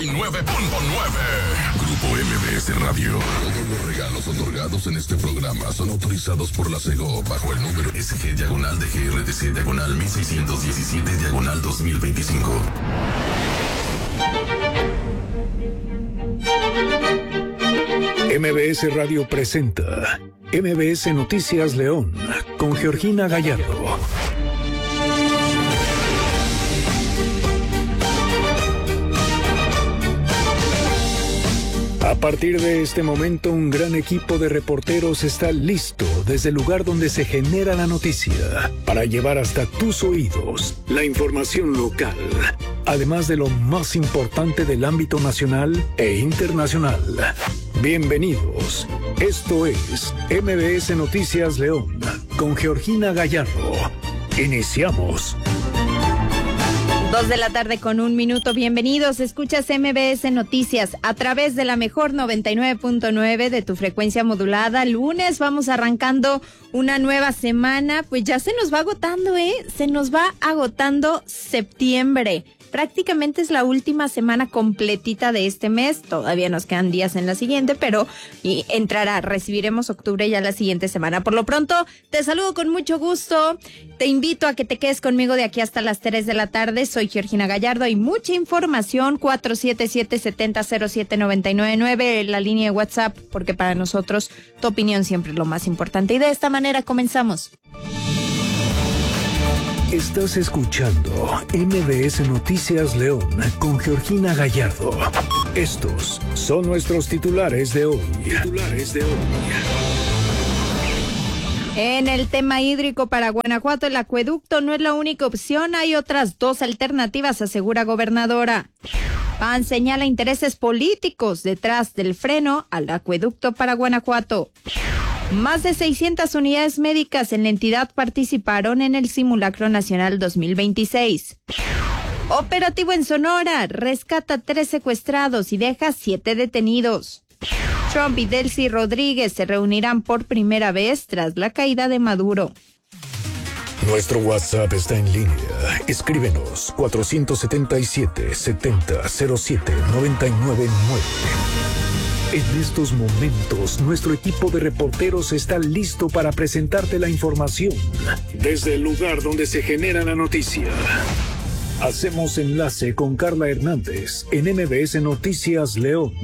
Grupo MBS Radio. Todos los regalos otorgados en este programa son autorizados por la SEGO bajo el número SG-DGRTC/1617/2025. MBS Radio presenta MBS Noticias León con Georgina Gallardo. A partir de este momento, un gran equipo de reporteros está listo desde el lugar donde se genera la noticia para llevar hasta tus oídos la información local, además de lo más importante del ámbito nacional e internacional. Bienvenidos. Esto es MBS Noticias León con Georgina Gallardo. Iniciamos. 2:01 p.m. Bienvenidos. Escuchas MBS Noticias a través de la mejor 99.9 de tu frecuencia modulada. Lunes vamos arrancando una nueva semana. Pues ya se nos va agotando, Se nos va agotando septiembre. Prácticamente es la última semana completita de este mes. Todavía nos quedan días en la siguiente, pero recibiremos octubre ya la siguiente semana. Por lo pronto, te saludo con mucho gusto. Te invito a que te quedes conmigo de aquí hasta las 3 de la tarde. Soy Georgina Gallardo. Hay mucha información. 477-70-07-999, la línea de WhatsApp, porque para nosotros tu opinión siempre es lo más importante. Y de esta manera comenzamos. Estás escuchando MBS Noticias León con Georgina Gallardo. Estos son nuestros titulares de hoy. En el tema hídrico para Guanajuato, el acueducto no es la única opción. Hay otras dos alternativas, asegura gobernadora. PAN señala intereses políticos detrás del freno al acueducto para Guanajuato. Más de 600 unidades médicas en la entidad participaron en el Simulacro Nacional 2026. Operativo en Sonora, rescata 3 secuestrados y deja 7 detenidos. Trump y Delcy Rodríguez se reunirán por primera vez tras la caída de Maduro. Nuestro WhatsApp está en línea. Escríbenos 477-70-07-999. En estos momentos, nuestro equipo de reporteros está listo para presentarte la información desde el lugar donde se genera la noticia. Hacemos enlace con Carla Hernández en MBS Noticias León.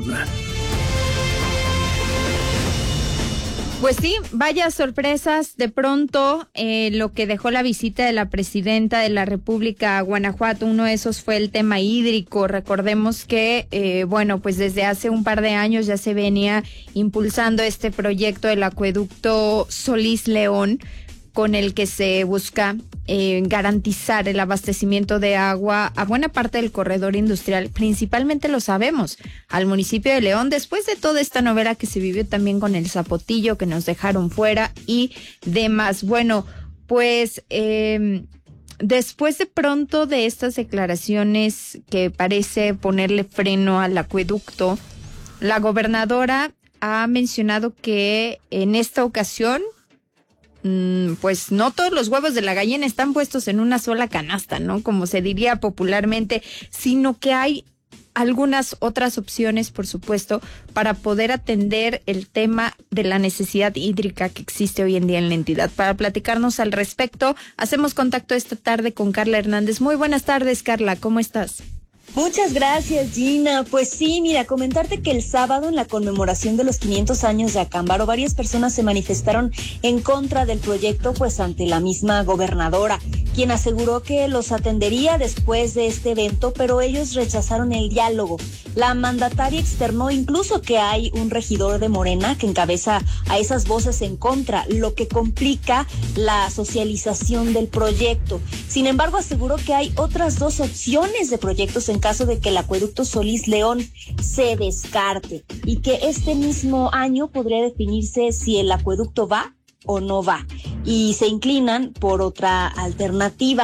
Pues sí, vaya sorpresas de pronto lo que dejó la visita de la presidenta de la República a Guanajuato. Uno de esos fue el tema hídrico. Recordemos que, pues desde hace un par de años ya se venía impulsando este proyecto del acueducto Solís León, con el que se busca garantizar el abastecimiento de agua a buena parte del corredor industrial, principalmente lo sabemos, al municipio de León, después de toda esta novela que se vivió también con el Zapotillo, que nos dejaron fuera y demás. Bueno, pues después de pronto de estas declaraciones que parece ponerle freno al acueducto, la gobernadora ha mencionado que en esta ocasión pues no todos los huevos de la gallina están puestos en una sola canasta, ¿no? Como se diría popularmente, sino que hay algunas otras opciones, por supuesto, para poder atender el tema de la necesidad hídrica que existe hoy en día en la entidad. Para platicarnos al respecto, hacemos contacto esta tarde con Carla Hernández. Muy buenas tardes, Carla, ¿cómo estás? Muchas gracias, Gina. Pues sí, mira, comentarte que el sábado en la conmemoración de los 500 años de Acámbaro, varias personas se manifestaron en contra del proyecto, pues ante la misma gobernadora, quien aseguró que los atendería después de este evento, pero ellos rechazaron el diálogo. La mandataria externó incluso que hay un regidor de Morena que encabeza a esas voces en contra, lo que complica la socialización del proyecto. Sin embargo, aseguró que hay otras dos opciones de proyectos en caso de que el acueducto Solís León se descarte y que este mismo año podría definirse si el acueducto va o no va, y se inclinan por otra alternativa.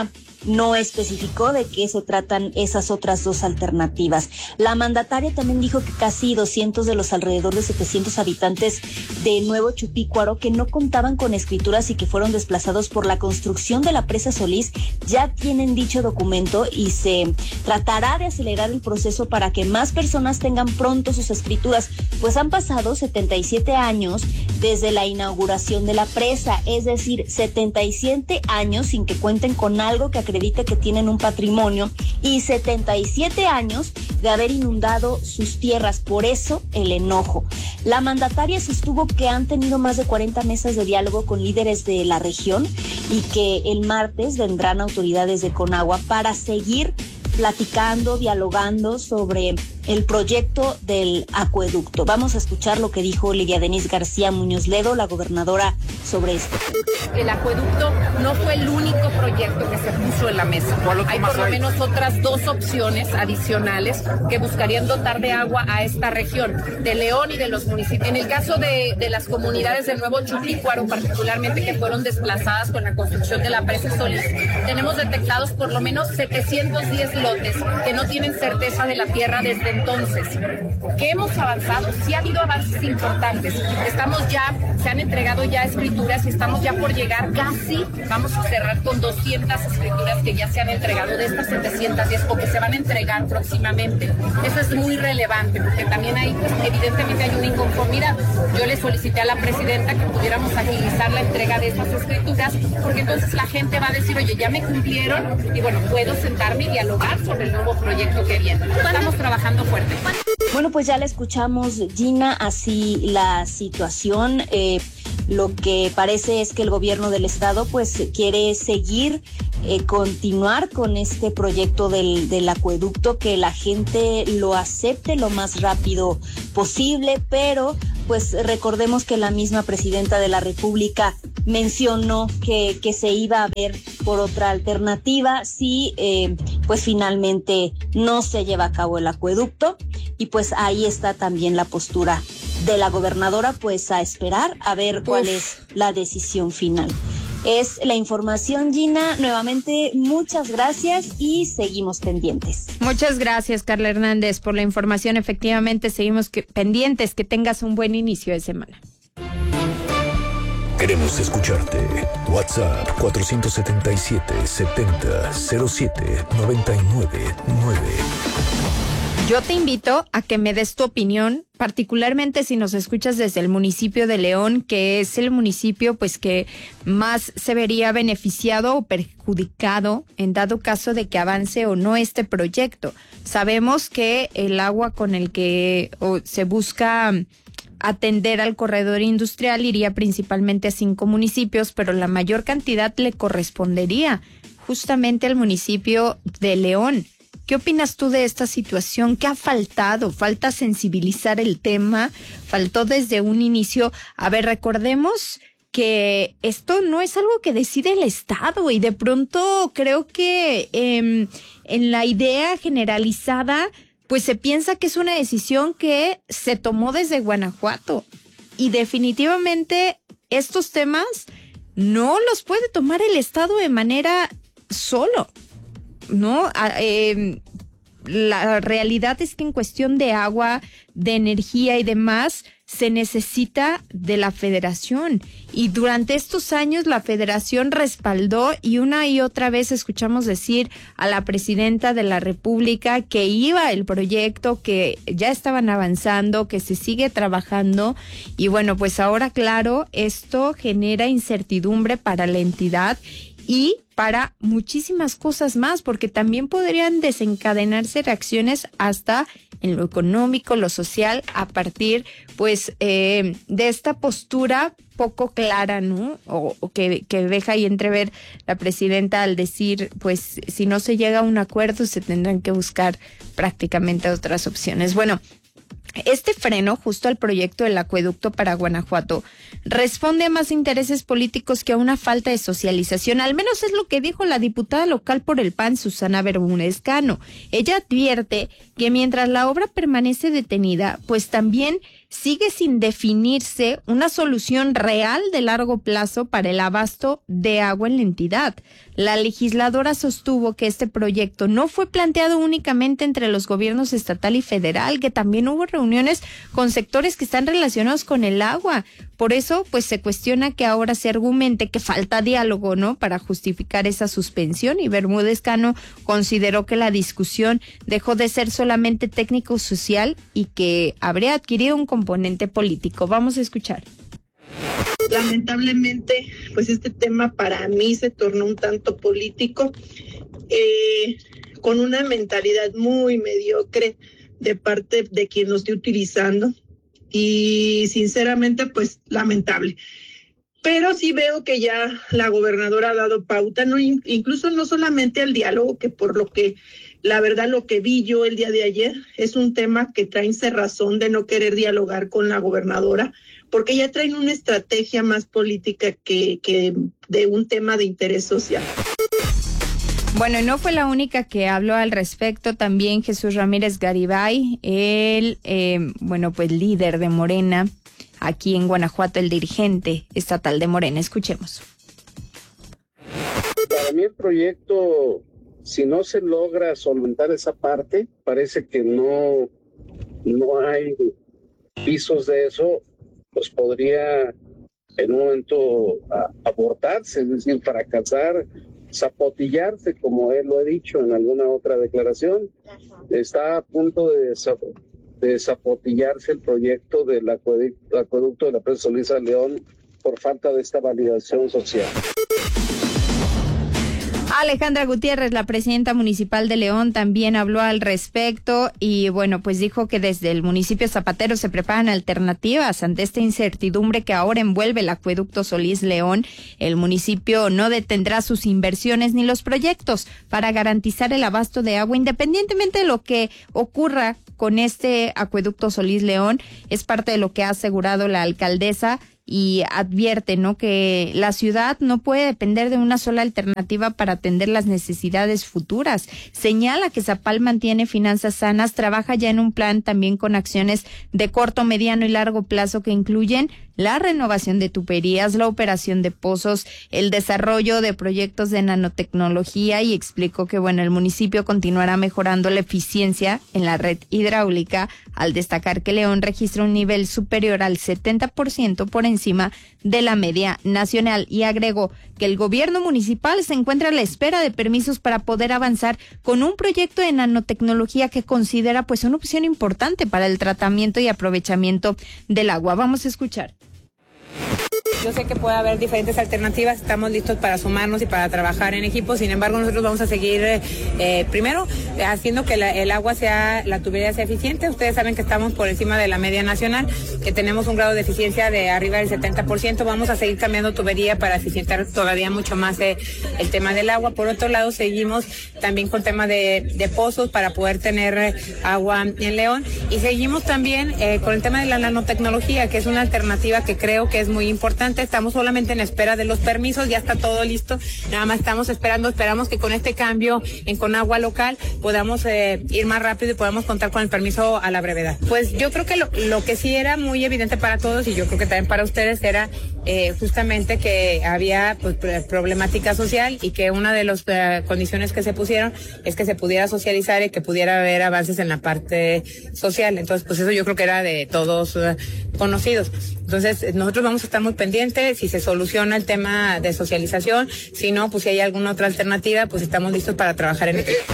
no especificó de qué se tratan esas otras dos alternativas. La mandataria también dijo que casi 200 de los alrededor de 700 habitantes de Nuevo Chupícuaro que no contaban con escrituras y que fueron desplazados por la construcción de la presa Solís ya tienen dicho documento y se tratará de acelerar el proceso para que más personas tengan pronto sus escrituras, pues han pasado 77 años desde la inauguración de la presa, es decir, 77 años sin que cuenten con algo que acredite que tienen un patrimonio y 77 años de haber inundado sus tierras, por eso el enojo. La mandataria sostuvo que han tenido más de 40 mesas de diálogo con líderes de la región y que el martes vendrán autoridades de Conagua para seguir platicando, dialogando sobre el proyecto del acueducto. Vamos a escuchar lo que dijo Lidia Denise García Muñoz Ledo, la gobernadora, sobre esto. El acueducto no fue el único proyecto que se puso en la mesa. Hay por lo menos otras dos opciones adicionales que buscarían dotar de agua a esta región, de León y de los municipios. En el caso de las comunidades de Nuevo Chupícuaro, particularmente, que fueron desplazadas con la construcción de la presa Solís, tenemos detectados por lo menos 710 lotes que no tienen certeza de la tierra desde entonces. ¿Qué hemos avanzado? Sí ha habido avances importantes. Se han entregado ya escrituras y estamos ya por llegar casi, vamos a cerrar con 200 escrituras que ya se han entregado de estas 710 o que se van a entregar próximamente. Eso es muy relevante porque también ahí, pues, evidentemente hay una inconformidad. Yo le solicité a la presidenta que pudiéramos agilizar la entrega de estas escrituras porque entonces la gente va a decir, oye, ya me cumplieron y bueno, puedo sentarme y dialogar sobre el nuevo proyecto que viene. Estamos trabajando fuerte. Bueno, pues ya la escuchamos, Gina, así la situación. Lo que parece es que el gobierno del estado pues quiere seguir, continuar con este proyecto del acueducto, que la gente lo acepte lo más rápido posible, pero pues recordemos que la misma presidenta de la República mencionó que se iba a ver por otra alternativa si pues finalmente no se lleva a cabo el acueducto, y pues ahí está también la postura de la gobernadora, pues a esperar a ver cuál es la decisión final. Es la información, Gina. Nuevamente, muchas gracias y seguimos pendientes. Muchas gracias, Carla Hernández, por la información. Efectivamente, seguimos pendientes. Que tengas un buen inicio de semana. Queremos escucharte. WhatsApp 477-70-07-99-9. Yo te invito a que me des tu opinión, particularmente si nos escuchas desde el municipio de León, que es el municipio pues que más se vería beneficiado o perjudicado en dado caso de que avance o no este proyecto. Sabemos que el agua con el que se busca atender al corredor industrial iría principalmente a 5 municipios, pero la mayor cantidad le correspondería justamente al municipio de León. ¿Qué opinas tú de esta situación? ¿Qué ha faltado? ¿Falta sensibilizar el tema? ¿Faltó desde un inicio? A ver, recordemos que esto no es algo que decide el Estado y de pronto creo que en la idea generalizada pues se piensa que es una decisión que se tomó desde Guanajuato y definitivamente estos temas no los puede tomar el Estado de manera solo. No, la realidad es que en cuestión de agua, de energía y demás, se necesita de la federación. Y durante estos años la federación respaldó y una y otra vez escuchamos decir a la presidenta de la República que iba el proyecto, que ya estaban avanzando, que se sigue trabajando. Y bueno, pues ahora, claro, esto genera incertidumbre para la entidad y para muchísimas cosas más, porque también podrían desencadenarse reacciones hasta en lo económico, lo social, a partir pues de esta postura poco clara, ¿no? O que deja ahí entrever la presidenta al decir, pues si no se llega a un acuerdo se tendrán que buscar prácticamente otras opciones. Bueno, este freno justo al proyecto del acueducto para Guanajuato responde a más intereses políticos que a una falta de socialización. Al menos es lo que dijo la diputada local por el PAN, Susana Bermúdez Cano. Ella advierte que mientras la obra permanece detenida, pues también sigue sin definirse una solución real de largo plazo para el abasto de agua en la entidad. La legisladora sostuvo que este proyecto no fue planteado únicamente entre los gobiernos estatal y federal, que también hubo reuniones con sectores que están relacionados con el agua. Por eso, pues se cuestiona que ahora se argumente que falta diálogo, ¿no?, para justificar esa suspensión, y Bermúdez Cano consideró que la discusión dejó de ser solamente técnico-social y que habría adquirido un componente político. Vamos a escuchar. Lamentablemente, pues este tema para mí se tornó un tanto político, con una mentalidad muy mediocre de parte de quien lo esté utilizando, y sinceramente pues lamentable. Pero sí veo que ya la gobernadora ha dado pauta, no, incluso no solamente al diálogo, que por lo que la verdad lo que vi yo el día de ayer es un tema que traen cerrazón de no querer dialogar con la gobernadora, porque ya traen una estrategia más política que de un tema de interés social. Bueno, no fue la única que habló al respecto. También Jesús Ramírez Garibay, el pues líder de Morena aquí en Guanajuato, el dirigente estatal de Morena. Escuchemos. Para mí el proyecto, si no se logra solventar esa parte, parece que no hay pisos de eso, pues podría en un momento abortarse, es decir, fracasar, zapotillarse, como él lo ha dicho en alguna otra declaración. Está a punto de zapotillarse el proyecto del acueducto de la presa San Luis de León por falta de esta validación social. Alejandra Gutiérrez, la presidenta municipal de León, también habló al respecto y pues dijo que desde el municipio Zapatero se preparan alternativas ante esta incertidumbre que ahora envuelve el acueducto Solís León. El municipio no detendrá sus inversiones ni los proyectos para garantizar el abasto de agua independientemente de lo que ocurra con este acueducto Solís León. Es parte de lo que ha asegurado la alcaldesa, y advierte, ¿no?, que la ciudad no puede depender de una sola alternativa para atender las necesidades futuras. Señala que Zapal mantiene finanzas sanas, trabaja ya en un plan también con acciones de corto, mediano y largo plazo que incluyen la renovación de tuberías, la operación de pozos, el desarrollo de proyectos de nanotecnología, y explicó que el municipio continuará mejorando la eficiencia en la red hidráulica, al destacar que León registra un nivel superior al 70% por encima de la media nacional, y agregó que el gobierno municipal se encuentra a la espera de permisos para poder avanzar con un proyecto de nanotecnología que considera una opción importante para el tratamiento y aprovechamiento del agua. Vamos a escuchar. Yo sé que puede haber diferentes alternativas, estamos listos para sumarnos y para trabajar en equipo. Sin embargo, nosotros vamos a seguir primero haciendo que la tubería sea eficiente. Ustedes saben que estamos por encima de la media nacional, que tenemos un grado de eficiencia de arriba del 70%. Vamos a seguir cambiando tubería para eficientar todavía mucho más el tema del agua. Por otro lado, seguimos también con tema de pozos para poder tener agua en León, y seguimos también con el tema de la nanotecnología, que es una alternativa que creo que es muy importante. Estamos solamente en espera de los permisos, ya está todo listo, nada más esperamos que con este cambio en Conagua local podamos ir más rápido y podamos contar con el permiso a la brevedad. Pues yo creo que lo que sí era muy evidente para todos, y yo creo que también para ustedes, era justamente que había problemática social, y que una de las condiciones que se pusieron es que se pudiera socializar y que pudiera haber avances en la parte social. Entonces, pues eso yo creo que era de todos conocidos. Entonces, nosotros vamos a estar muy pendientes si se soluciona el tema de socialización. Si no, pues si hay alguna otra alternativa, pues estamos listos para trabajar en equipo.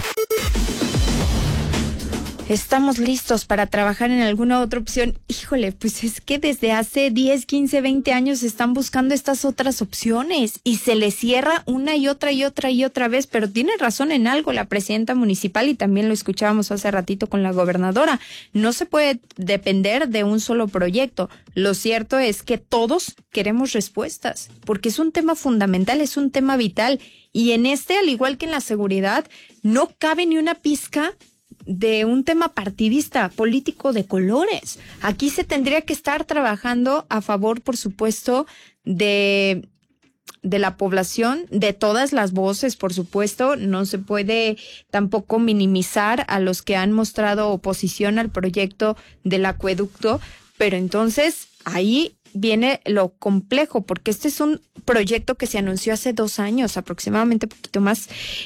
Estamos listos para trabajar en alguna otra opción. Híjole, pues es que desde hace 10, 15, 20 años están buscando estas otras opciones y se les cierra una y otra y otra y otra vez, pero tiene razón en algo la presidenta municipal, y también lo escuchábamos hace ratito con la gobernadora. No se puede depender de un solo proyecto. Lo cierto es que todos queremos respuestas, porque es un tema fundamental, es un tema vital, y en al igual que en la seguridad, no cabe ni una pizca de un tema partidista, político de colores. Aquí se tendría que estar trabajando a favor, por supuesto, de la población, de todas las voces, por supuesto. No se puede tampoco minimizar a los que han mostrado oposición al proyecto del acueducto, pero entonces ahí viene lo complejo, porque este es un proyecto que se anunció hace 2 años, aproximadamente, un poquito más.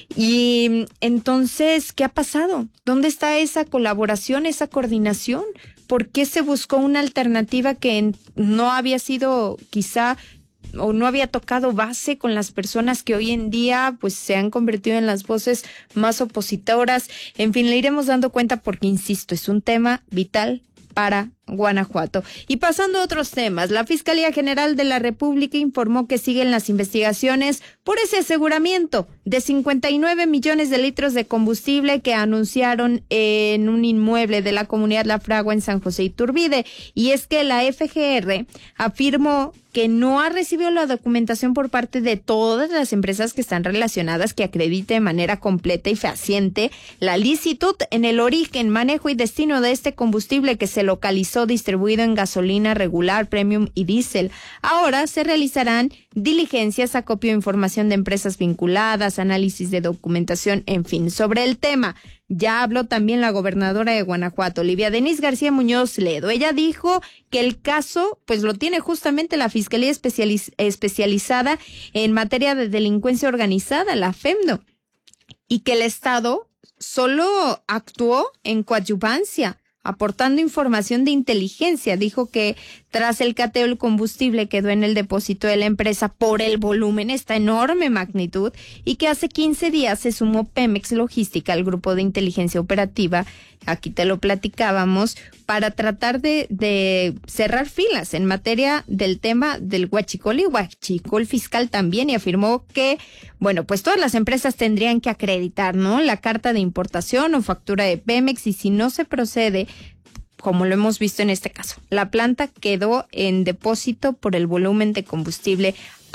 Y entonces, ¿qué ha pasado? ¿Dónde está esa colaboración, esa coordinación? ¿Por qué se buscó una alternativa que no había sido quizá o no había tocado base con las personas que hoy en día pues se han convertido en las voces más opositoras? En fin, le iremos dando cuenta porque, insisto, es un tema vital para Guanajuato. Y pasando a otros temas, la Fiscalía General de la República informó que siguen las investigaciones por ese aseguramiento de 59 millones de litros de combustible que anunciaron en un inmueble de la comunidad La Fragua en San José Iturbide. Y es que la FGR afirmó que no ha recibido la documentación por parte de todas las empresas que están relacionadas que acredite de manera completa y fehaciente la licitud en el origen, manejo y destino de este combustible que se localizó distribuido en gasolina regular, premium y diésel. Ahora se realizarán diligencias, acopio de información de empresas vinculadas, análisis de documentación, en fin. Sobre el tema, ya habló también la gobernadora de Guanajuato, Livia Denise García Muñoz Ledo. Ella dijo que el caso pues lo tiene justamente la Fiscalía especializada en materia de delincuencia organizada, la FEMDO, y que el Estado solo actuó en coadyuvancia, aportando información de inteligencia. Dijo que tras el cateo el combustible quedó en el depósito de la empresa por el volumen, esta enorme magnitud, y que hace 15 días se sumó Pemex Logística al grupo de inteligencia operativa, aquí te lo platicábamos, para tratar de cerrar filas en materia del tema del huachicol y huachicol fiscal también, y afirmó que, bueno, pues todas las empresas tendrían que acreditar, ¿no?, la carta de importación o factura de Pemex, y si no se procede, como lo hemos visto en este caso, la planta quedó en depósito por el volumen de combustible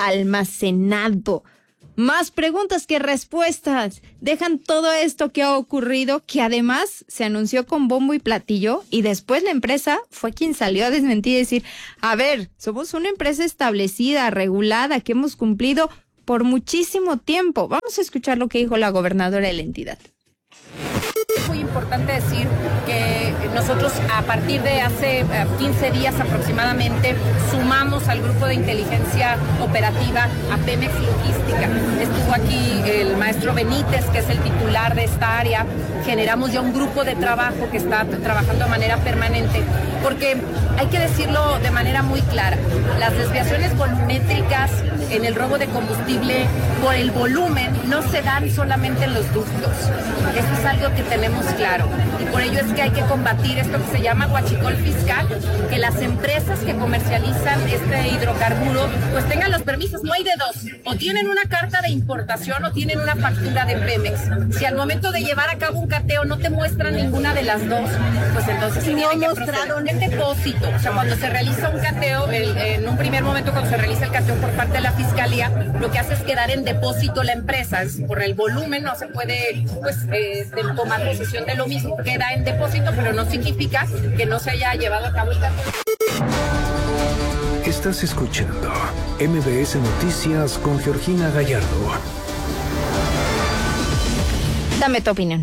almacenado. Más preguntas que respuestas. Dejan todo esto que ha ocurrido, que además se anunció con bombo y platillo, y después la empresa fue quien salió a desmentir y decir, a ver, somos una empresa establecida, regulada, que hemos cumplido por muchísimo tiempo. Vamos a escuchar lo que dijo la gobernadora de la entidad. Es muy importante decir que nosotros a partir de hace 15 días aproximadamente sumamos al grupo de inteligencia operativa a Pemex Logística. Estuvo aquí el maestro Benítez, que es el titular de esta área. Generamos ya un grupo de trabajo que está trabajando de manera permanente, porque hay que decirlo de manera muy clara, las desviaciones volumétricas en el robo de combustible por el volumen no se dan solamente en los ductos. Eso es algo que tenemos claro, y por ello es que hay que combatir esto que se llama huachicol fiscal, que las empresas que comercializan este hidrocarburo pues tengan los permisos. No hay de dos, o tienen una carta de importación o tienen una factura de Pemex. Si al momento de llevar a cabo un cateo no te muestran ninguna de las dos, pues entonces se tiene que proceder en depósito. O sea, cuando se realiza un cateo, en un primer momento cuando se realiza el cateo por parte de la Fiscalía, lo que hace es quedar en depósito la empresa. Por el volumen no se puede pues tomar posesión de lo mismo, queda en depósito, pero no significa que no se haya llevado a cabo el cateo. Estás escuchando MBS Noticias con Georgina Gallardo. Dame tu opinión,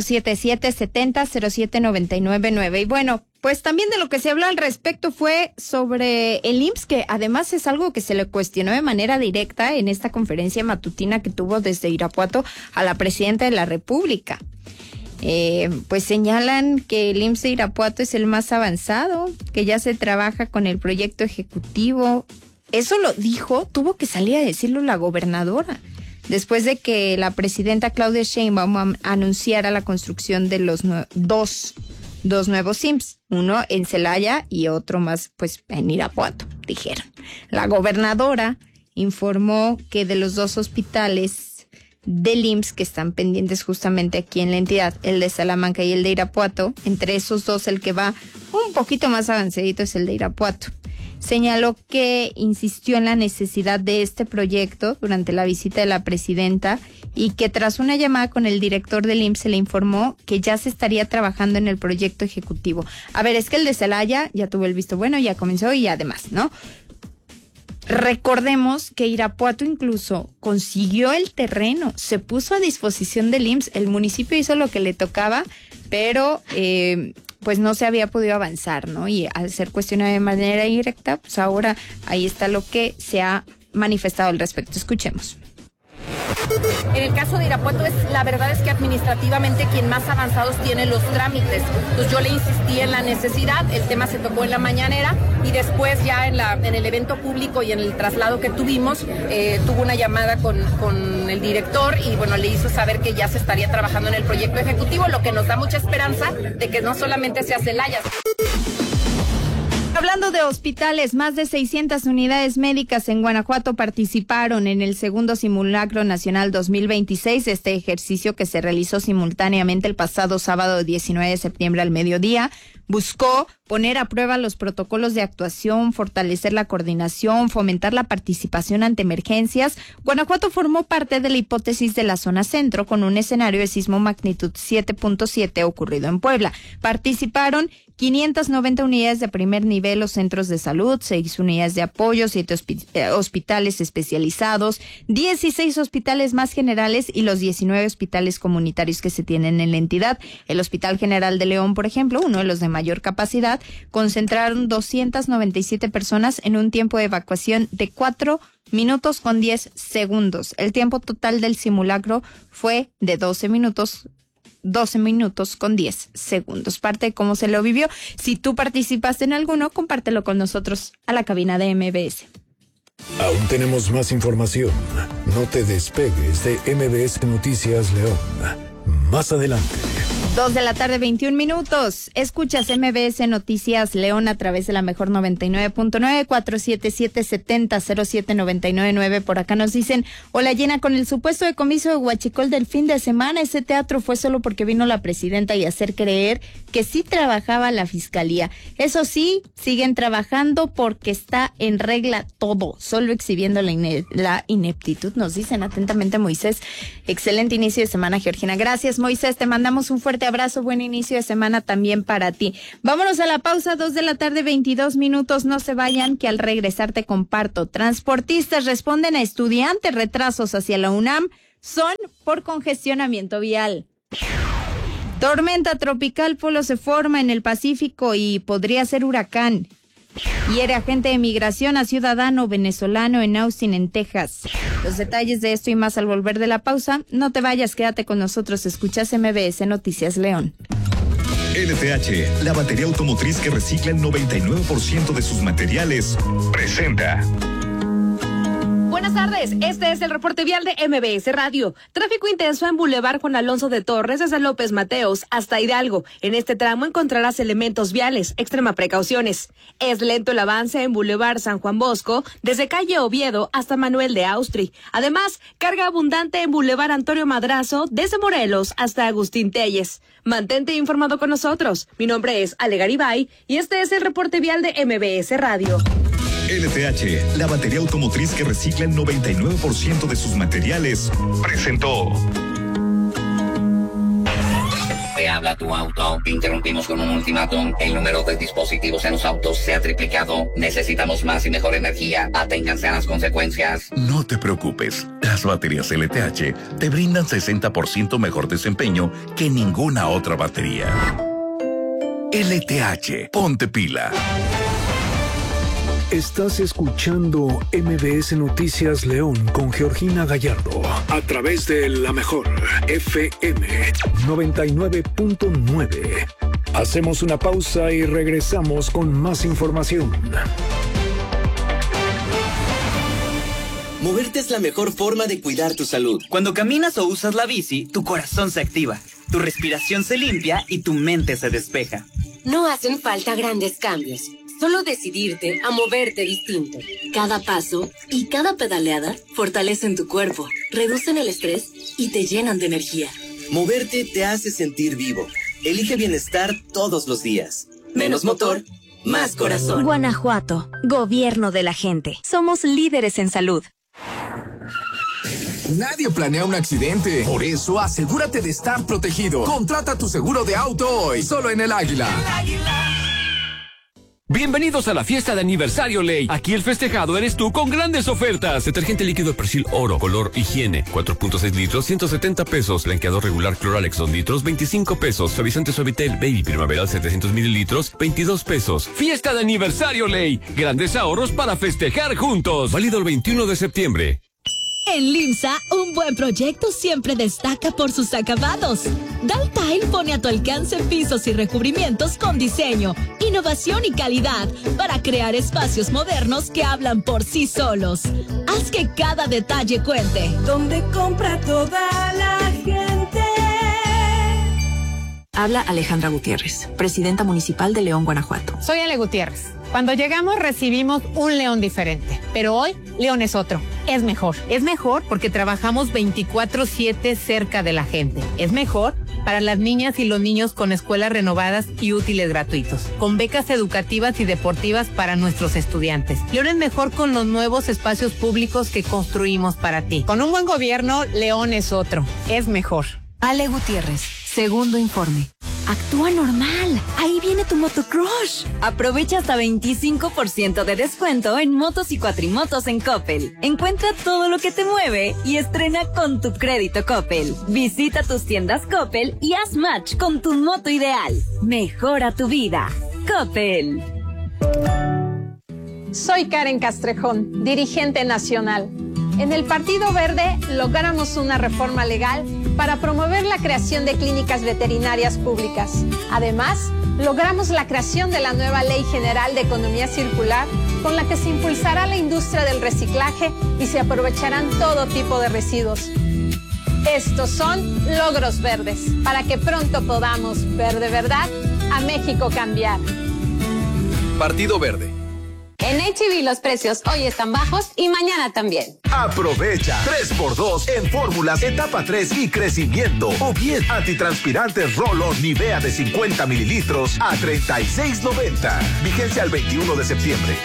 477-70-0799. Y bueno, pues también de lo que se habló al respecto fue sobre el IMSS, que además es algo que se le cuestionó de manera directa en esta conferencia matutina que tuvo desde Irapuato a la presidenta de la República. Pues señalan que el IMSS de Irapuato es el más avanzado, que ya se trabaja con el proyecto ejecutivo. Eso lo dijo, tuvo que salir a decirlo la gobernadora, después de que la presidenta Claudia Sheinbaum anunciara la construcción de los dos nuevos IMSS, uno en Celaya y otro más pues en Irapuato, dijeron. La gobernadora informó que de los 2 hospitales del IMSS que están pendientes justamente aquí en la entidad, el de Salamanca y el de Irapuato, entre esos dos el que va un poquito más avanzadito es el de Irapuato. Señaló que insistió en la necesidad de este proyecto durante la visita de la presidenta y que tras una llamada con el director del IMSS se le informó que ya se estaría trabajando en el proyecto ejecutivo. A ver, es que el de Celaya ya tuvo el visto bueno, ya comenzó y además, ¿no? Recordemos que Irapuato incluso consiguió el terreno, se puso a disposición del IMSS, el municipio hizo lo que le tocaba, pero pues no se había podido avanzar, ¿no? Y al ser cuestionado de manera directa, pues ahora ahí está lo que se ha manifestado al respecto. Escuchemos. En el caso de Irapuato, la verdad es que administrativamente quien más avanzados tiene los trámites. Pues yo le insistí en la necesidad, el tema se tocó en la mañanera y después ya en el evento público y en el traslado que tuvimos, tuvo una llamada con el director y bueno, le hizo saber que ya se estaría trabajando en el proyecto ejecutivo, lo que nos da mucha esperanza de que no solamente sea Celaya. Hablando de hospitales, más de 600 unidades médicas en Guanajuato participaron en el segundo Simulacro Nacional 2026, este ejercicio que se realizó simultáneamente el pasado sábado 19 de septiembre al mediodía. Buscó poner a prueba los protocolos de actuación, fortalecer la coordinación, fomentar la participación ante emergencias. Guanajuato formó parte de la hipótesis de la zona centro con un escenario de sismo magnitud 7.7 ocurrido en Puebla. Participaron 590 unidades de primer nivel o centros de salud, 6 unidades de apoyo, 7 hospitales especializados, 16 hospitales más generales y los 19 hospitales comunitarios que se tienen en la entidad. El Hospital General de León, por ejemplo, uno de los de mayor capacidad, concentraron 297 personas en un tiempo de evacuación de 4 minutos con 10 segundos. El tiempo total del simulacro fue de 12 minutos con 10 segundos. Parte de cómo se lo vivió. Si tú participaste en alguno, compártelo con nosotros a la cabina de MBS. Aún tenemos más información. No te despegues de MBS Noticias León. Más adelante. 2:21 p.m. Escuchas MBS Noticias León a través de la mejor 99.9, 477-70-07-999. Por acá nos dicen, hola Gina, con el supuesto decomiso de Huachicol del fin de semana, ese teatro fue solo porque vino la presidenta y hacer creer que sí trabajaba la fiscalía. Eso sí, siguen trabajando porque está en regla todo, solo exhibiendo la ineptitud, nos dicen atentamente Moisés. Excelente inicio de semana, Georgina. Gracias, Moisés, te mandamos un fuerte abrazo, buen inicio de semana también para ti. Vámonos a la pausa, 2:22 p.m. No se vayan, que al regresar te comparto. Transportistas responden a estudiantes retrasos hacia la UNAM son por congestionamiento vial. Tormenta tropical Polo se forma en el Pacífico y podría ser huracán. Hiere agente de migración a ciudadano venezolano en Austin, en Texas. Los detalles de esto y más al volver de la pausa. No te vayas, quédate con nosotros. Escuchas MBS Noticias León. LTH, la batería automotriz que recicla el 99% de sus materiales, presenta. Buenas tardes, este es el reporte vial de MBS Radio. Tráfico intenso en Boulevard Juan Alonso de Torres desde López Mateos hasta Hidalgo. En este tramo encontrarás elementos viales, extrema precauciones. Es lento el avance en Boulevard San Juan Bosco desde calle Oviedo hasta Manuel de Austri. Además, carga abundante en Boulevard Antonio Madrazo desde Morelos hasta Agustín Telles. Mantente informado con nosotros. Mi nombre es Ale Garibay y este es el reporte vial de MBS Radio. LTH, la batería automotriz que recicla el 99% de sus materiales, presentó. Te habla tu auto. Interrumpimos con un ultimátum. El número de dispositivos en los autos se ha triplicado. Necesitamos más y mejor energía. Aténganse a las consecuencias. No te preocupes. Las baterías LTH te brindan 60% mejor desempeño que ninguna otra batería. LTH, ponte pila. Estás escuchando MBS Noticias León con Georgina Gallardo a través de la mejor FM 99.9. Hacemos una pausa y regresamos con más información. Moverte es la mejor forma de cuidar tu salud. Cuando caminas o usas la bici, tu corazón se activa, tu respiración se limpia y tu mente se despeja. No hacen falta grandes cambios. Solo decidirte a moverte distinto. Cada paso y cada pedaleada fortalecen tu cuerpo, reducen el estrés y te llenan de energía. Moverte te hace sentir vivo. Elige bienestar todos los días. Menos motor, más corazón. Guanajuato, gobierno de la gente. Somos líderes en salud. Nadie planea un accidente. Por eso, asegúrate de estar protegido. Contrata tu seguro de auto hoy, solo en El Águila. Bienvenidos a la fiesta de aniversario Ley. Aquí el festejado eres tú con grandes ofertas. Detergente líquido Persil Oro, color higiene, 4.6 litros, 170 pesos. Blanqueador regular Cloralex 2 litros, 25 pesos. Suavizante Suavitel Baby Primaveral 700 mililitros, 22 pesos. Fiesta de aniversario Ley. Grandes ahorros para festejar juntos. Válido el 21 de septiembre. En Limsa, un buen proyecto siempre destaca por sus acabados. Daltile pone a tu alcance pisos y recubrimientos con diseño, innovación y calidad para crear espacios modernos que hablan por sí solos. Haz que cada detalle cuente. Donde compra toda la gente. Habla Alejandra Gutiérrez, presidenta municipal de León, Guanajuato. Soy Ale Gutiérrez. Cuando llegamos recibimos un León diferente, pero hoy León es otro. Es mejor. Es mejor porque trabajamos 24/7 cerca de la gente. Es mejor para las niñas y los niños con escuelas renovadas y útiles gratuitos, con becas educativas y deportivas para nuestros estudiantes. León es mejor con los nuevos espacios públicos que construimos para ti. Con un buen gobierno, León es otro. Es mejor. Ale Gutiérrez, segundo informe. Actúa normal. Ahí viene tu motocrush. Aprovecha hasta 25% de descuento en motos y cuatrimotos en Coppel. Encuentra todo lo que te mueve y estrena con tu crédito Coppel. Visita tus tiendas Coppel y haz match con tu moto ideal. Mejora tu vida. Coppel. Soy Karen Castrejón, dirigente nacional. En el Partido Verde logramos una reforma legal para promover la creación de clínicas veterinarias públicas. Además, logramos la creación de la nueva Ley General de Economía Circular, con la que se impulsará la industria del reciclaje y se aprovecharán todo tipo de residuos. Estos son logros verdes, para que pronto podamos ver de verdad a México cambiar. Partido Verde. En H-E-B los precios hoy están bajos y mañana también. Aprovecha 3x2 en fórmulas etapa 3 y crecimiento. O bien antitranspirante Roll-On Nivea de 50 mililitros a $36.90. Vigencia al 21 de septiembre.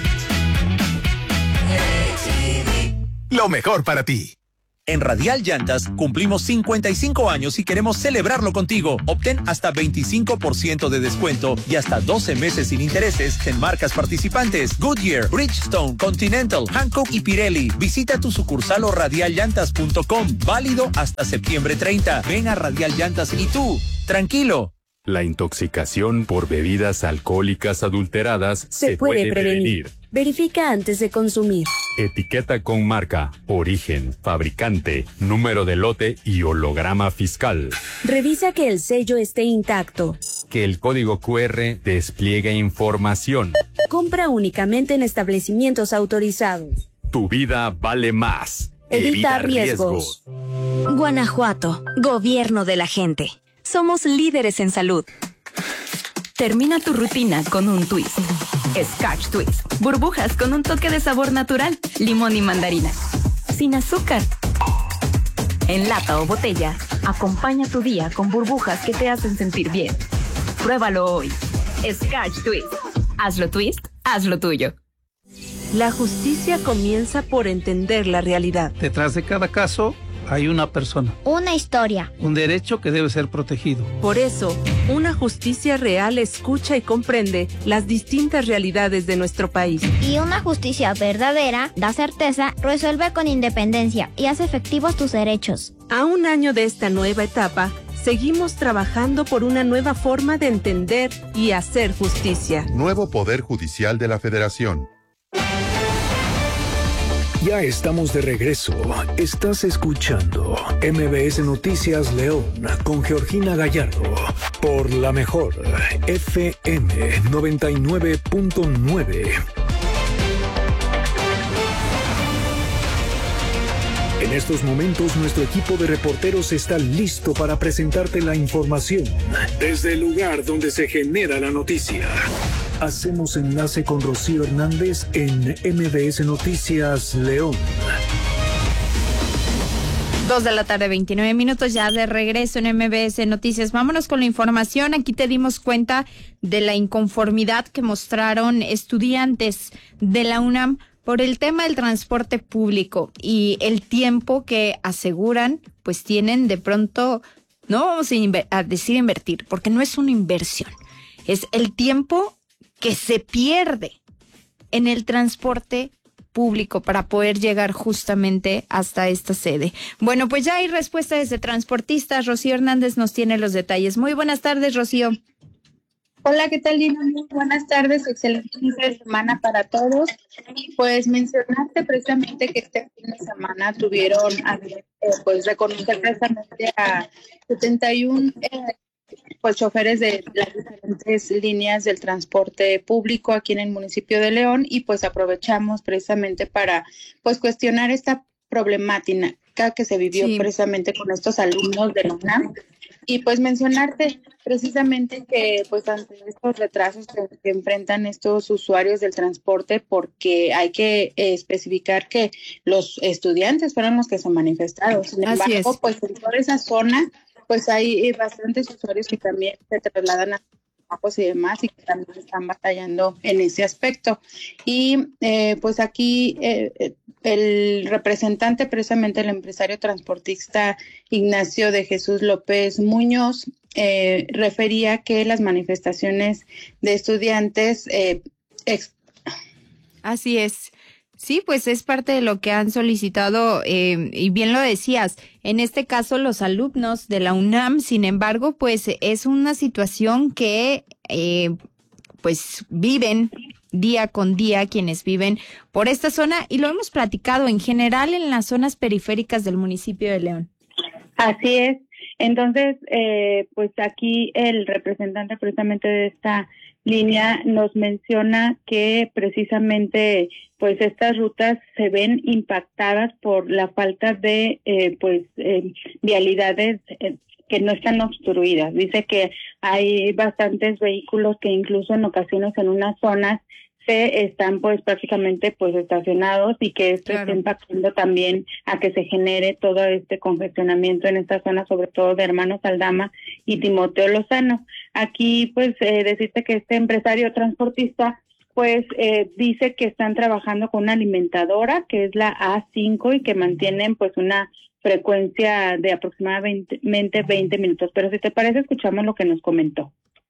Lo mejor para ti. En Radial Llantas cumplimos 55 años y queremos celebrarlo contigo. Obtén hasta 25% de descuento y hasta 12 meses sin intereses en marcas participantes: Goodyear, Bridgestone, Continental, Hankook y Pirelli. Visita tu sucursal o radialllantas.com. Válido hasta septiembre 30. Ven a Radial Llantas y tú, tranquilo. La intoxicación por bebidas alcohólicas adulteradas se puede prevenir. Verifica antes de consumir. Etiqueta con marca, origen, fabricante, número de lote y holograma fiscal. Revisa que el sello esté intacto. Que el código QR despliegue información. Compra únicamente en establecimientos autorizados. Tu vida vale más. Evita riesgos. Guanajuato, gobierno de la gente. Somos líderes en salud. Termina tu rutina con un twist. Scotch Twist. Burbujas con un toque de sabor natural. Limón y mandarina. Sin azúcar. En lata o botella, acompaña tu día con burbujas que te hacen sentir bien. Pruébalo hoy. Scotch Twist. Hazlo twist, hazlo tuyo. La justicia comienza por entender la realidad. Detrás de cada caso hay una persona. Una historia. Un derecho que debe ser protegido. Por eso, una justicia real escucha y comprende las distintas realidades de nuestro país. Y una justicia verdadera da certeza, resuelve con independencia y hace efectivos tus derechos. A un año de esta nueva etapa, seguimos trabajando por una nueva forma de entender y hacer justicia. Nuevo Poder Judicial de la Federación. Ya estamos de regreso. Estás escuchando MBS Noticias León con Georgina Gallardo por la mejor FM 99.9. En estos momentos nuestro equipo de reporteros está listo para presentarte la información desde el lugar donde se genera la noticia. Hacemos enlace con Rocío Hernández en MBS Noticias León. 2:29 p.m, ya de regreso en MBS Noticias. Vámonos con la información. Aquí te dimos cuenta de la inconformidad que mostraron estudiantes de la UNAM por el tema del transporte público y el tiempo que aseguran pues tienen de pronto, no vamos a decir invertir, porque no es una inversión, es el tiempo que se pierde en el transporte público para poder llegar justamente hasta esta sede. Bueno, pues ya hay respuesta desde transportistas. Rocío Hernández nos tiene los detalles. Muy buenas tardes, Rocío. Hola, ¿qué tal, Lina? Muy buenas tardes, excelente inicio de semana para todos. Y pues mencionaste precisamente que este fin de semana tuvieron pues reconocer precisamente a 71 pues choferes de las diferentes líneas del transporte público aquí en el municipio de León, y pues aprovechamos precisamente para pues cuestionar esta problemática que se vivió precisamente con estos alumnos de la UNAM, y pues mencionarte precisamente que pues ante estos retrasos que enfrentan estos usuarios del transporte, porque hay que especificar que los estudiantes fueron los que se manifestaron. Sin embargo, pues en toda esa zona pues hay bastantes usuarios que también se trasladan a trabajos y demás, y que también están batallando en ese aspecto. Y pues aquí el representante, precisamente el empresario transportista Ignacio de Jesús López Muñoz, refería que las manifestaciones de estudiantes Así es. Sí, pues es parte de lo que han solicitado, y bien lo decías, en este caso los alumnos de la UNAM. Sin embargo, pues es una situación que pues viven día con día quienes viven por esta zona, y lo hemos platicado en general en las zonas periféricas del municipio de León. Así es. Entonces, pues aquí el representante precisamente de esta línea nos menciona que precisamente pues estas rutas se ven impactadas por la falta de vialidades que no están obstruidas. Dice que hay bastantes vehículos que incluso en ocasiones en unas zonas se están pues prácticamente pues estacionados, y que esto está impactando también a que se genere todo este congestionamiento en esta zona, sobre todo de Hermanos Aldama y Timoteo Lozano. Aquí pues decirte que este empresario transportista pues dice que están trabajando con una alimentadora que es la A5 y que mantienen pues una frecuencia de aproximadamente 20 minutos. Pero si te parece, escuchamos lo que nos comentó.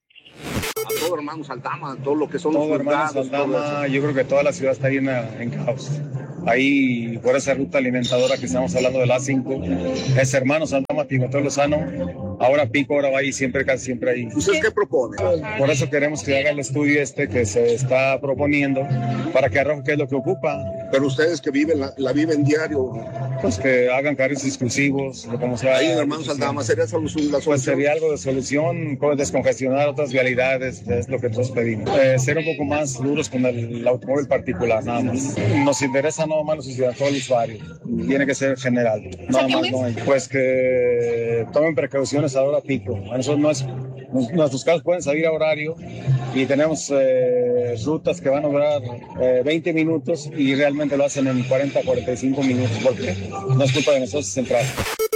A todo Hermanos Aldama, todo lo que son todo los Hermanos Aldama, yo creo que toda la ciudad está llena en caos. Ahí, por esa ruta alimentadora que estamos hablando de la A5, es Hermanos Aldama, Timoteo Lozano, ahora pico, ahora va y siempre, casi siempre ahí. ¿Ustedes qué proponen? Por eso queremos que haga el estudio que se está proponiendo, para que arroje qué es lo que ocupa. Pero ustedes que viven, la viven diario. Pues que hagan carriles exclusivos, como sea. Ahí en Hermanos Aldama, ¿sería solución? Pues sería algo de solución, puede descongestionar otras vialidades, es lo que nosotros pedimos. Ser un poco más duros con el automóvil particular, nada más. Nos interesa no más todo el usuario, tiene que ser general, nada más no hay. Pues que tomen precauciones a hora pico. A nosotros nuestros carros pueden salir a horario, y tenemos rutas que van a durar 20 minutos y realmente lo hacen en 40-45 minutos, porque no es culpa de nosotros central.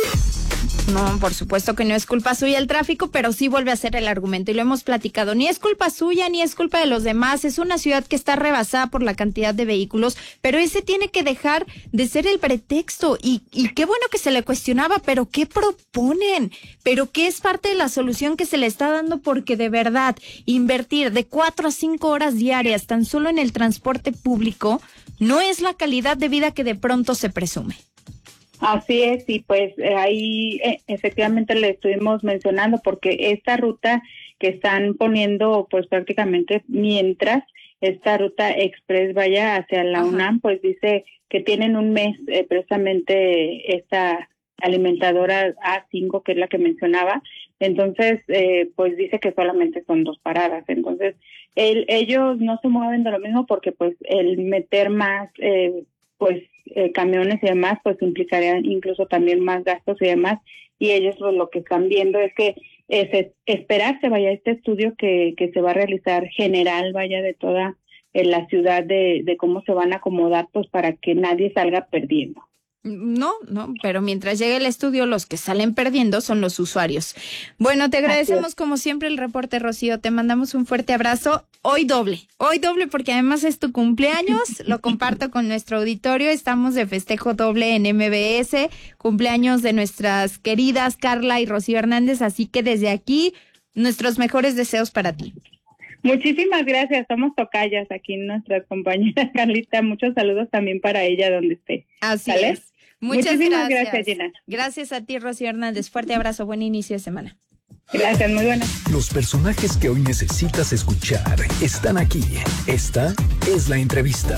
No, por supuesto que no es culpa suya el tráfico, pero sí vuelve a ser el argumento, y lo hemos platicado. Ni es culpa suya, ni es culpa de los demás. Es una ciudad que está rebasada por la cantidad de vehículos, pero ese tiene que dejar de ser el pretexto. Y qué bueno que se le cuestionaba, pero ¿qué proponen? ¿Pero qué es parte de la solución que se le está dando? Porque de verdad, invertir de 4 a 5 horas diarias tan solo en el transporte público no es la calidad de vida que de pronto se presume. Así es, y pues ahí efectivamente le estuvimos mencionando, porque esta ruta que están poniendo pues prácticamente mientras esta ruta express vaya hacia la UNAM, pues dice que tienen un mes precisamente esta alimentadora A5, que es la que mencionaba. Entonces pues dice que solamente son 2 paradas. Entonces ellos no se mueven de lo mismo, porque pues el meter más camiones y demás pues implicaría incluso también más gastos y demás, y ellos pues, lo que están viendo es que esperarse vaya este estudio que se va a realizar general, vaya de toda la ciudad, de cómo se van a acomodar pues para que nadie salga perdiendo. No, pero mientras llegue el estudio, los que salen perdiendo son los usuarios. Bueno, te agradecemos como siempre el reporte, Rocío. Te mandamos un fuerte abrazo. Hoy doble, porque además es tu cumpleaños. Lo comparto con nuestro auditorio. Estamos de festejo doble en MBS. Cumpleaños de nuestras queridas Carla y Rocío Hernández. Así que desde aquí, nuestros mejores deseos para ti. Muchísimas gracias, somos tocayas aquí, nuestra compañera Carlita. Muchos saludos también para ella donde esté. Así ¿Sale? es. Muchas gracias, Gina. Gracias a ti, Rocío Hernández. Fuerte abrazo, buen inicio de semana. Gracias, muy buenas. Los personajes que hoy necesitas escuchar están aquí. Esta es la entrevista.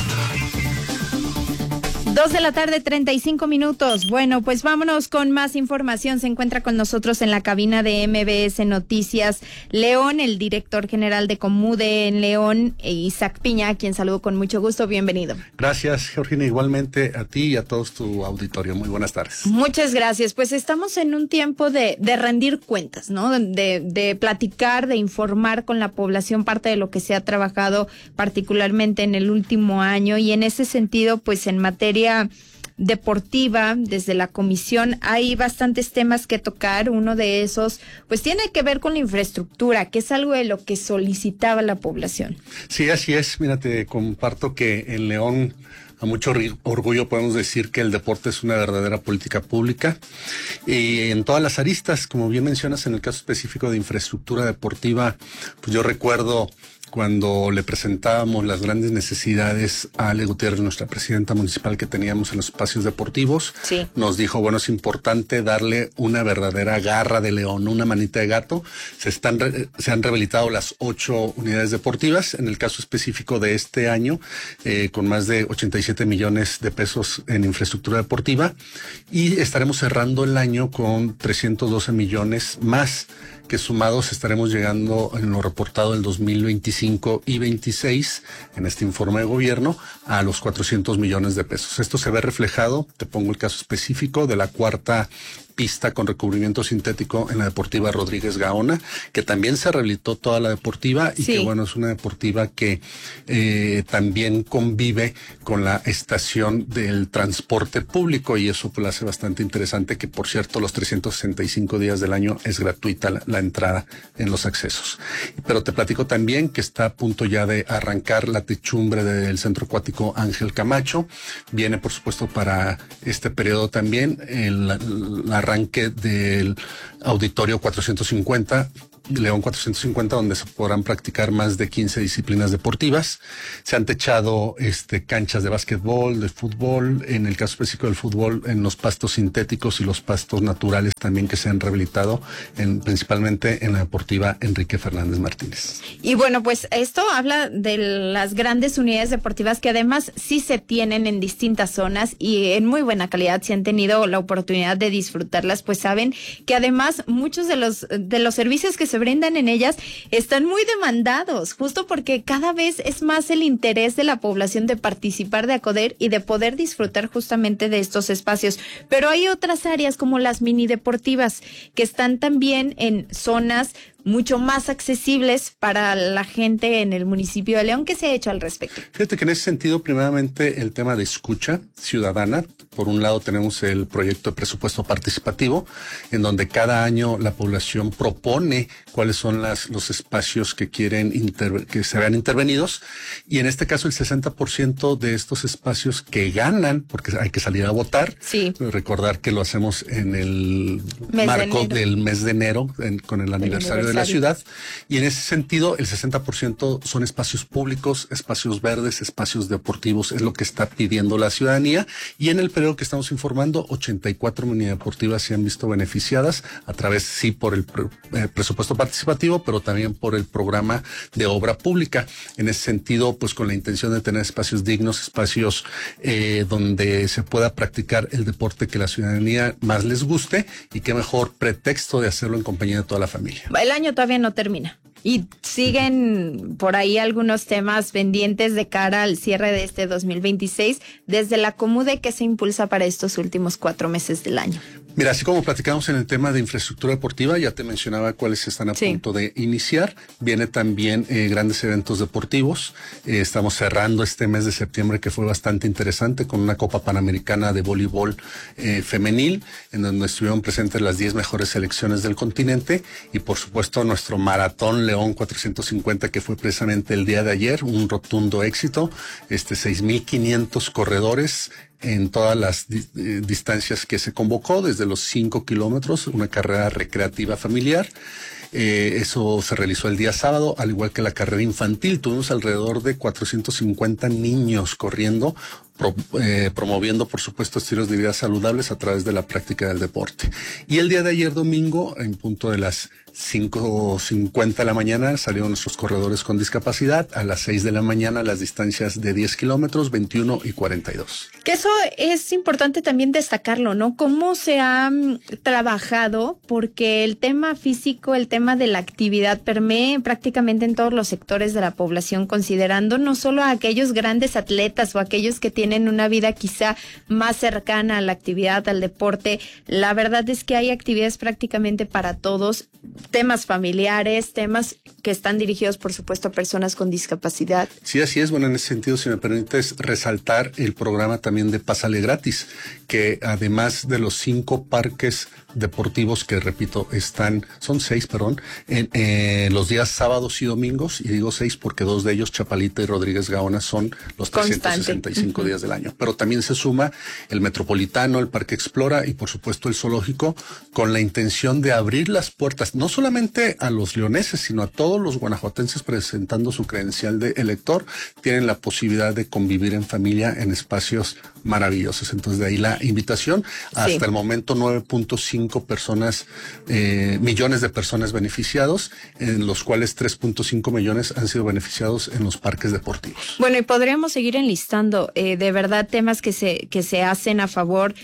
2:35 p.m. Bueno, pues vámonos con más información. Se encuentra con nosotros en la cabina de MBS Noticias León, el director general de Comude en León, Isaac Piña, a quien saludo con mucho gusto. Bienvenido. Gracias, Georgina. Igualmente a ti y a todos tu auditorio. Muy buenas tardes. Muchas gracias. Pues estamos en un tiempo de rendir cuentas, ¿no? De platicar, de informar con la población parte de lo que se ha trabajado particularmente en el último año, y en ese sentido, pues en materia deportiva, desde la comisión hay bastantes temas que tocar. Uno de esos pues tiene que ver con la infraestructura, que es algo de lo que solicitaba la población. Sí, así es. Mira, te comparto que en León, a mucho orgullo podemos decir que el deporte es una verdadera política pública, y en todas las aristas, como bien mencionas, en el caso específico de infraestructura deportiva, pues yo recuerdo cuando le presentábamos las grandes necesidades a Ale Gutiérrez, nuestra presidenta municipal, que teníamos en los espacios deportivos. Sí. Nos dijo, bueno, es importante darle una verdadera garra de león, una manita de gato. Se han rehabilitado las 8 unidades deportivas, en el caso específico de este año, con más de 87 millones de pesos en infraestructura deportiva, y estaremos cerrando el año con 312 millones más, que sumados estaremos llegando en lo reportado del 2025 y 26, en este informe de gobierno, a los 400 millones de pesos. Esto se ve reflejado, te pongo el caso específico de la cuarta pista con recubrimiento sintético en la Deportiva Rodríguez Gaona, que también se rehabilitó toda la deportiva, y sí, que bueno, es una deportiva que también convive con la estación del transporte público, y eso pues la hace bastante interesante, que por cierto los 365 días del año es gratuita la entrada en los accesos. Pero te platico también que está a punto ya de arrancar la techumbre del Centro Acuático Ángel Camacho. Viene por supuesto para este periodo también el arranque del Auditorio 450, León 450, donde se podrán practicar más de 15 disciplinas deportivas. Se han techado canchas de básquetbol, de fútbol, en el caso específico del fútbol, en los pastos sintéticos y los pastos naturales también, que se han rehabilitado principalmente en la Deportiva Enrique Fernández Martínez. Y bueno, pues esto habla de las grandes unidades deportivas que además sí se tienen en distintas zonas y en muy buena calidad. Si han tenido la oportunidad de disfrutarlas, pues saben que además muchos de los servicios que se brindan en ellas están muy demandados, justo porque cada vez es más el interés de la población de participar, de acudir y de poder disfrutar justamente de estos espacios. Pero hay otras áreas como las mini deportivas que están también en zonas mucho más accesibles para la gente en el municipio de León. ¿Qué se ha hecho al respecto? Fíjate que en ese sentido, primeramente, el tema de escucha ciudadana. Por un lado tenemos el proyecto de presupuesto participativo, en donde cada año la población propone cuáles son los espacios que quieren que se vean intervenidos, y en este caso el 60% de estos espacios que ganan, porque hay que salir a votar. Sí. Recordar que lo hacemos en el marco del mes de enero, con el aniversario de la ciudad, y en ese sentido el 60% son espacios públicos, espacios verdes, espacios deportivos, es lo que está pidiendo la ciudadanía. Y en el periodo que estamos informando, 84 unidades deportivas se han visto beneficiadas a través, sí, por el presupuesto participativo, pero también por el programa de obra pública. En ese sentido, pues con la intención de tener espacios dignos, espacios donde se pueda practicar el deporte que la ciudadanía más les guste, y qué mejor pretexto de hacerlo en compañía de toda la familia. El año todavía no termina y siguen por ahí algunos temas pendientes de cara al cierre de este 2026 desde la Comude. ¿Qué se impulsa para estos últimos 4 meses del año? Mira, así como platicamos en el tema de infraestructura deportiva, ya te mencionaba cuáles están a punto de iniciar. Viene también grandes eventos deportivos. Estamos cerrando este mes de septiembre, que fue bastante interesante, con una Copa Panamericana de voleibol femenil, en donde estuvieron presentes las 10 mejores selecciones del continente, y por supuesto nuestro maratón León 450, que fue precisamente el día de ayer, un rotundo éxito, 6,500 corredores en todas las distancias que se convocó, desde los 5 kilómetros, una carrera recreativa familiar. Eso se realizó el día sábado, al igual que la carrera infantil. Tuvimos alrededor de 450 niños corriendo, promoviendo, por supuesto, estilos de vida saludables a través de la práctica del deporte. Y el día de ayer domingo, en punto de las 5:50 de la mañana, salieron nuestros corredores con discapacidad. A las 6 de la mañana, las distancias de 10 kilómetros, 21 y 42. Que eso es importante también destacarlo, ¿no? Cómo se ha trabajado, porque el tema físico, el tema de la actividad permea prácticamente en todos los sectores de la población, considerando no solo a aquellos grandes atletas o aquellos que tienen una vida quizá más cercana a la actividad, al deporte. La verdad es que hay actividades prácticamente para todos, temas familiares, temas que están dirigidos, por supuesto, a personas con discapacidad. Sí, así es. Bueno, en ese sentido, si me permites resaltar el programa también de Pásale Gratis, que además de los 5 parques deportivos que, repito, son 6, en los días sábados y domingos, y digo 6 porque 2 de ellos, Chapalita y Rodríguez Gaona, son los 365 días del año. Pero también se suma el Metropolitano, el Parque Explora y, por supuesto, el Zoológico, con la intención de abrir las puertas, no solamente a los leoneses, sino a todos los guanajuatenses presentando su credencial de elector, tienen la posibilidad de convivir en familia en espacios maravillosos. Entonces, de ahí la invitación. Hasta el momento, 9.5 millones de personas beneficiados, en los cuales 3.5 millones han sido beneficiados en los parques deportivos. Bueno, y podríamos seguir enlistando de verdad temas que se hacen a favor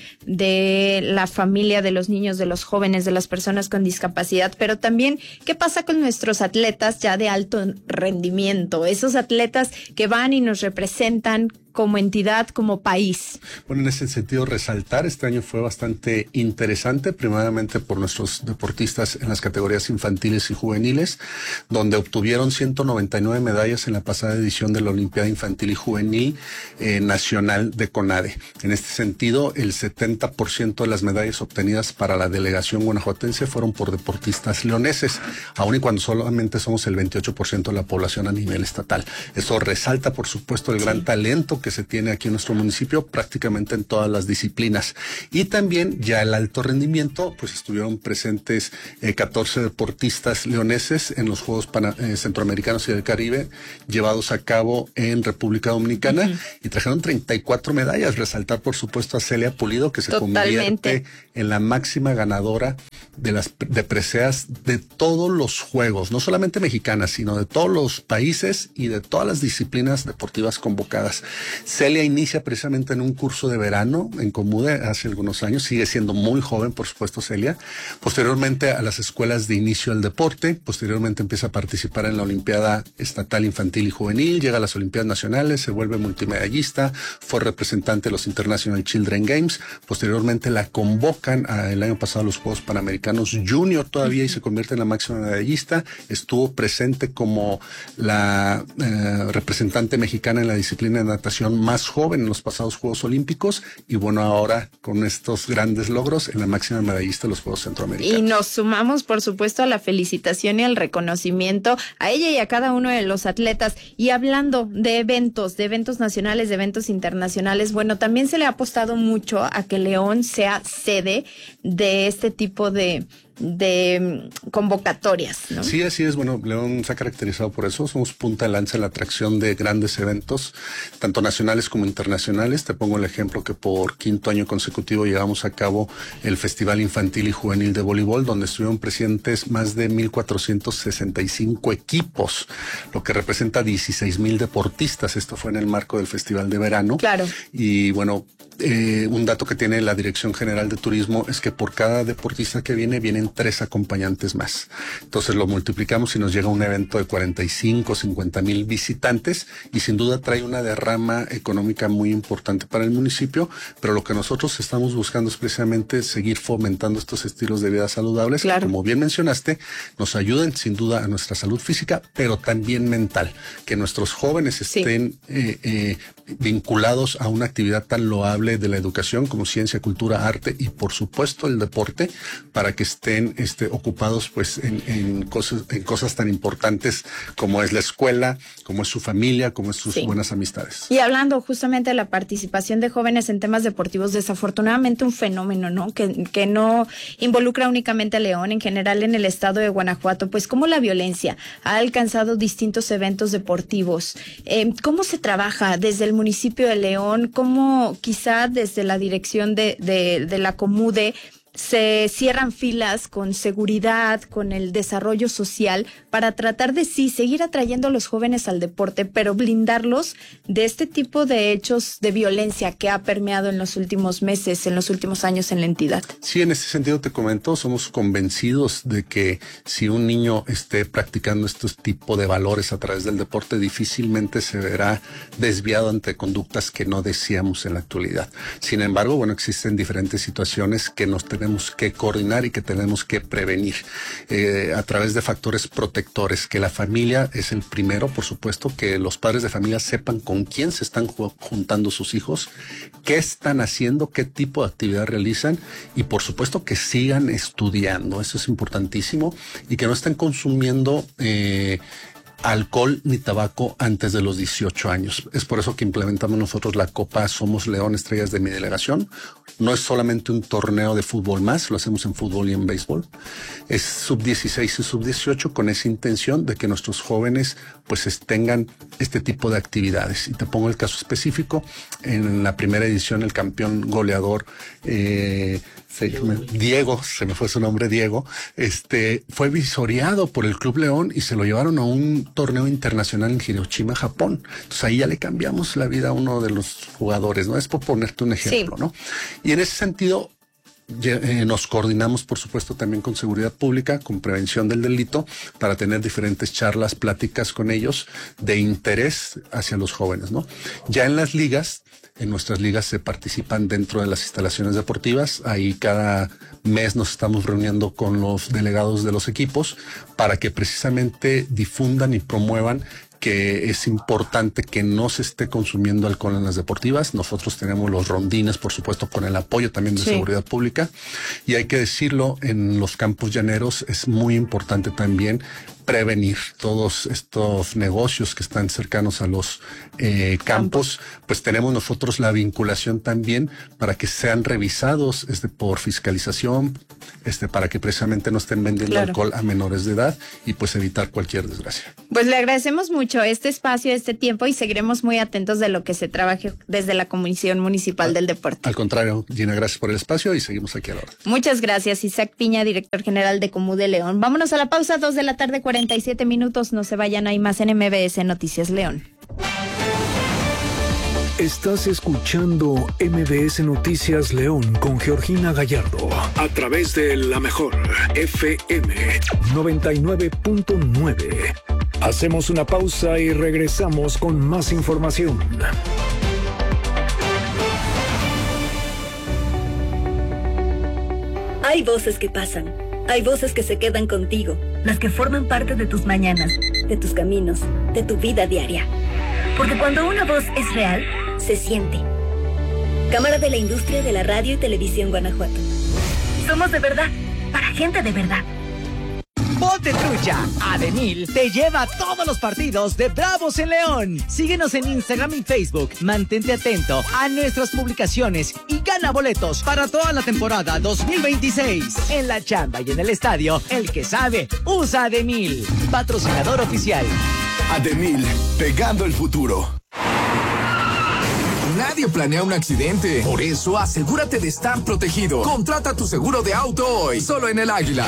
de la familia, de los niños, de los jóvenes, de las personas con discapacidad, pero también qué pasa con nuestros atletas ya de alto rendimiento, esos atletas que van y nos representan como entidad, como país. Bueno, en ese sentido, resaltar, este año fue bastante interesante, primeramente por nuestros deportistas en las categorías infantiles y juveniles, donde obtuvieron 199 medallas en la pasada edición de la Olimpiada Infantil y Juvenil Nacional de CONADE. En este sentido, el 70% de las medallas obtenidas para la delegación guanajuatense fueron por deportistas leoneses, aun y cuando solamente somos el 28% de la población a nivel estatal. Eso resalta, por supuesto, el gran talento que se tiene aquí en nuestro municipio prácticamente en todas las disciplinas. Y también ya el alto rendimiento, pues estuvieron presentes 14 deportistas leoneses en los Juegos Centroamericanos y del Caribe llevados a cabo en República Dominicana y trajeron 34 medallas. Resaltar, por supuesto, a Celia Pulido, que se convierte en la máxima ganadora de preseas de todos los Juegos, no solamente mexicanas, sino de todos los países y de todas las disciplinas deportivas convocadas. Celia inicia precisamente en un curso de verano en Comude hace algunos años, sigue siendo muy joven, por supuesto, Celia. Posteriormente a las escuelas de inicio del deporte, posteriormente empieza a participar en la Olimpiada Estatal Infantil y Juvenil, llega a las Olimpiadas Nacionales, se vuelve multimedallista, fue representante de los International Children Games, posteriormente la convocan el año pasado a los Juegos Panamericanos Junior todavía y se convierte en la máxima medallista, estuvo presente como la representante mexicana en la disciplina de natación más joven en los pasados Juegos Olímpicos y bueno, ahora con estos grandes logros en la máxima medallista de los Juegos Centroamericanos. Y nos sumamos, por supuesto, a la felicitación y al reconocimiento a ella y a cada uno de los atletas. Y hablando de eventos nacionales, de eventos internacionales, bueno, también se le ha apostado mucho a que León sea sede de este tipo de convocatorias, ¿no? Sí, así es. Bueno, León se ha caracterizado por eso. Somos punta de lanza en la atracción de grandes eventos, tanto nacionales como internacionales. Te pongo el ejemplo que por 5º año consecutivo llevamos a cabo el Festival Infantil y Juvenil de Voleibol, donde estuvieron presentes más de 1,465 equipos, lo que representa 16,000 deportistas. Esto fue en el marco del Festival de Verano. Claro. Y bueno, un dato que tiene la Dirección General de Turismo es que por cada deportista que vienen 3 acompañantes más. Entonces lo multiplicamos y nos llega un evento de 45, 50,000 visitantes y sin duda trae una derrama económica muy importante para el municipio, pero lo que nosotros estamos buscando es precisamente seguir fomentando estos estilos de vida saludables, que, como bien mencionaste, nos ayuden sin duda a nuestra salud física, pero también mental, que nuestros jóvenes estén vinculados a una actividad tan loable de la educación como ciencia, cultura, arte y por supuesto el deporte, para que estén estén ocupados pues en cosas tan importantes como es la escuela, como es su familia, como es sus buenas amistades. Y hablando justamente de la participación de jóvenes en temas deportivos, desafortunadamente un fenómeno, ¿no? Que no involucra únicamente a León, en general en el estado de Guanajuato, pues cómo la violencia ha alcanzado distintos eventos deportivos. ¿Cómo se trabaja desde el municipio de León? ¿Cómo quizá desde la dirección de la Comude se cierran filas con seguridad, con el desarrollo social, para tratar de seguir atrayendo a los jóvenes al deporte, pero blindarlos de este tipo de hechos de violencia que ha permeado en los últimos meses, en los últimos años en la entidad? Sí, en ese sentido te comento, somos convencidos de que si un niño esté practicando estos tipos de valores a través del deporte, difícilmente se verá desviado ante conductas que no deseamos en la actualidad. Sin embargo, bueno, existen diferentes situaciones que nos tenemos que coordinar y que tenemos que prevenir a través de factores protectores, que la familia es el primero, por supuesto, que los padres de familia sepan con quién se están juntando sus hijos, qué están haciendo, qué tipo de actividad realizan y por supuesto que sigan estudiando, eso es importantísimo, y que no estén consumiendo alcohol ni tabaco antes de los 18 años. Es por eso que implementamos nosotros la Copa Somos León Estrellas de mi delegación. No es solamente un torneo de fútbol más, lo hacemos en fútbol y en béisbol. Es sub-16 y sub-18 con esa intención de que nuestros jóvenes pues tengan este tipo de actividades. Y te pongo el caso específico. En la primera edición el campeón goleador Diego, se me fue su nombre, Diego, fue visoreado por el Club León y se lo llevaron a un torneo internacional en Hiroshima, Japón. Entonces ahí ya le cambiamos la vida a uno de los jugadores, ¿no? Es por ponerte un ejemplo, ¿no? Y en ese sentido, nos coordinamos, por supuesto, también con seguridad pública, con prevención del delito, para tener diferentes charlas, pláticas con ellos de interés hacia los jóvenes, ¿no? Ya en las ligas, en nuestras ligas se participan dentro de las instalaciones deportivas. Ahí cada mes nos estamos reuniendo con los delegados de los equipos para que precisamente difundan y promuevan que es importante que no se esté consumiendo alcohol en las deportivas. Nosotros tenemos los rondines, por supuesto, con el apoyo también de seguridad pública. Y hay que decirlo, en los campos llaneros es muy importante también prevenir todos estos negocios que están cercanos a los campos. Pues tenemos nosotros la vinculación también para que sean revisados por fiscalización, para que precisamente no estén vendiendo alcohol a menores de edad y pues evitar cualquier desgracia. Pues le agradecemos mucho este espacio, este tiempo, y seguiremos muy atentos de lo que se trabaje desde la Comisión Municipal del Deporte. Al contrario, Gina, gracias por el espacio y seguimos aquí a la hora. Muchas gracias, Isaac Piña, director general de Comude León. Vámonos a la pausa, 2:47 p.m. No se vayan, hay más en MBS Noticias León. Estás escuchando MBS Noticias León con Georgina Gallardo a través de la mejor FM 99.9. Hacemos una pausa y regresamos con más información. Hay voces que pasan, hay voces que se quedan contigo, las que forman parte de tus mañanas, de tus caminos, de tu vida diaria. Porque cuando una voz es real, se siente. Cámara de la Industria de la Radio y Televisión Guanajuato. Somos de verdad, para gente de verdad. Ponte trucha, Ademil te lleva a todos los partidos de Bravos en León. Síguenos en Instagram y Facebook, mantente atento a nuestras publicaciones y gana boletos para toda la temporada 2026. En la chamba y en el estadio, el que sabe, usa Ademil. Patrocinador oficial. Ademil, pegando el futuro. Nadie planea un accidente. Por eso, asegúrate de estar protegido. Contrata tu seguro de auto hoy, solo en El Águila.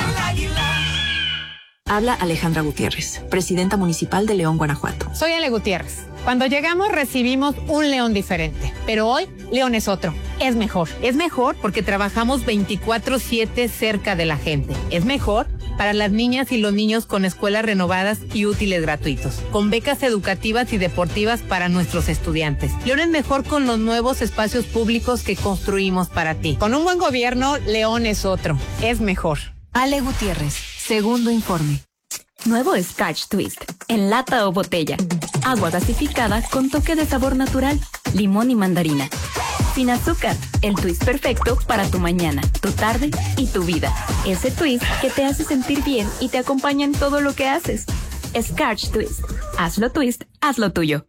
Habla Alejandra Gutiérrez, presidenta municipal de León, Guanajuato. Soy Ale Gutiérrez. Cuando llegamos recibimos un León diferente, pero hoy León es otro. Es mejor. Es mejor porque trabajamos 24/7 cerca de la gente. Es mejor para las niñas y los niños con escuelas renovadas y útiles gratuitos, con becas educativas y deportivas para nuestros estudiantes. León es mejor con los nuevos espacios públicos que construimos para ti. Con un buen gobierno, León es otro. Es mejor. Ale Gutiérrez, segundo informe. Nuevo Scotch Twist, en lata o botella. Agua gasificada con toque de sabor natural, limón y mandarina. Sin azúcar, el twist perfecto para tu mañana, tu tarde y tu vida. Ese twist que te hace sentir bien y te acompaña en todo lo que haces. Scotch Twist. Hazlo twist, hazlo tuyo.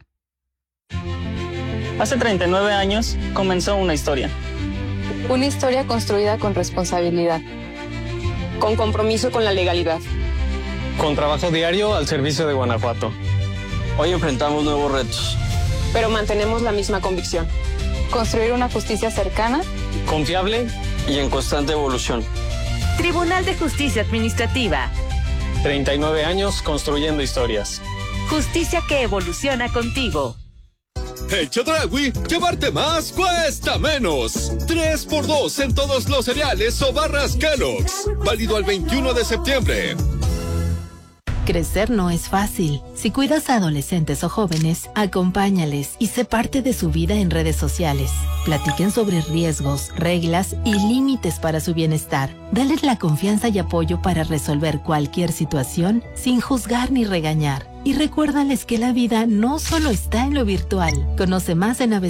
Hace 39 años comenzó una historia. Una historia construida con responsabilidad. Con compromiso con la legalidad. Con trabajo diario al servicio de Guanajuato. Hoy enfrentamos nuevos retos. Pero mantenemos la misma convicción. Construir una justicia cercana, confiable y en constante evolución. Tribunal de Justicia Administrativa. 39 años construyendo historias. Justicia que evoluciona contigo. En Chedraui, llevarte más cuesta menos. 3x2 en todos los cereales o barras Kellogg's. Válido al 21 de septiembre. Crecer no es fácil. Si cuidas a adolescentes o jóvenes, acompáñales y sé parte de su vida en redes sociales. Platiquen sobre riesgos, reglas y límites para su bienestar. Dales la confianza y apoyo para resolver cualquier situación sin juzgar ni regañar. Y recuérdales que la vida no solo está en lo virtual. Conoce más en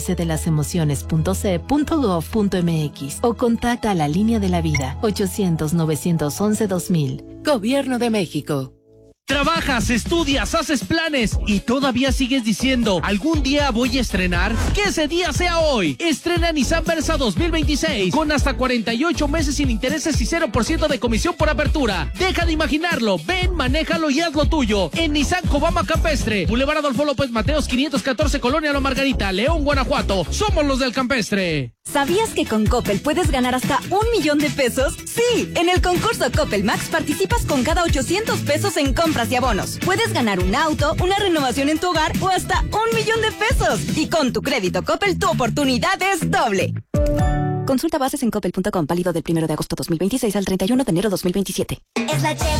abcdelasemociones.ce.gov.mx o contacta a la Línea de la Vida 800-911-2000. Gobierno de México. Trabajas, estudias, haces planes y todavía sigues diciendo, ¿algún día voy a estrenar? ¡Que ese día sea hoy! Estrena Nissan Versa 2026 con hasta 48 meses sin intereses y 0% de comisión por apertura. Deja de imaginarlo, ven, manéjalo y hazlo tuyo. En Nissan Cobama Campestre, Boulevard Adolfo López Mateos 514, Colonia La Margarita, León, Guanajuato. Somos los del Campestre. ¿Sabías que con Coppel puedes ganar hasta 1 millón de pesos? Sí, en el concurso Coppel Max participas con cada 800 pesos en compras y abonos. Puedes ganar un auto, una renovación en tu hogar o hasta 1 millón de pesos. Y con tu crédito Coppel, tu oportunidad es doble. Consulta bases en coppel.com, válido del 1 de agosto 2026 al 31 de enero 2027. Es la